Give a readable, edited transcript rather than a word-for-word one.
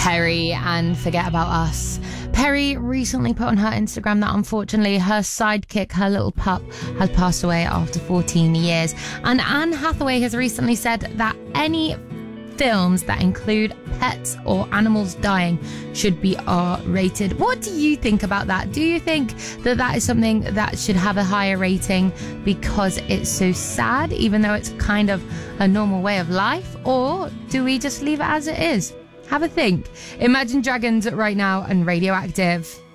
Perrie and Forget About Us. Perrie recently put on her Instagram that unfortunately her sidekick, her little pup, had passed away after 14 years. And Anne Hathaway has recently said that any films that include pets or animals dying should be R-rated. What do you think about that? Do you think that that is something that should have a higher rating because it's so sad, even though it's kind of a normal way of life? Or do we just leave it as it is? Have a think. Imagine Dragons right now and Radioactive.